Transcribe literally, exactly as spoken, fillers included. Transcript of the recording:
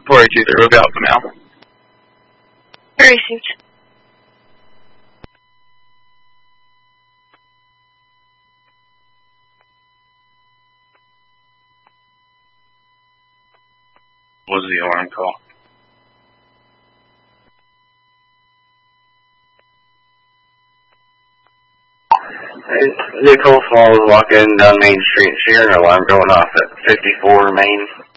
four eight two zero, go out for now. Received. What was the alarm call? Nicole Falls walking down Main Street, shearing alarm going off at fifty-four Main.